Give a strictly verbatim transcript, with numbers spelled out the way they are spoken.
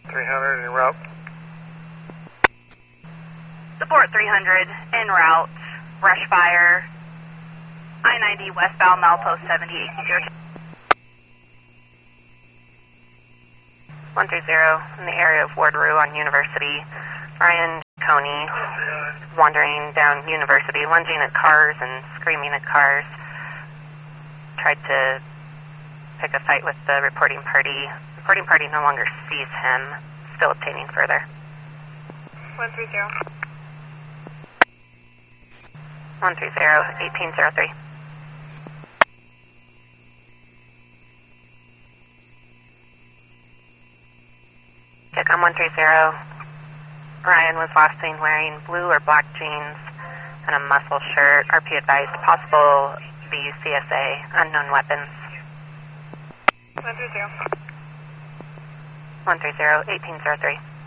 three hundred en route. Support three hundred en route. Brush fire. I ninety westbound milepost seventy eighteen zero two. one three zero in the area of Ward Rue on University. Ryan Coney wandering down University, lunging at cars and screaming at cars. Tried to pick a fight with the reporting party. Reporting party no longer sees him. Still obtaining further. one three zero. one three zero, eighteen zero three. Check on one three zero. Ryan was last seen wearing blue or black jeans and a muscle shirt. R P advised possible B C S A, unknown weapons. one three zero. one three zero, eighteen zero three.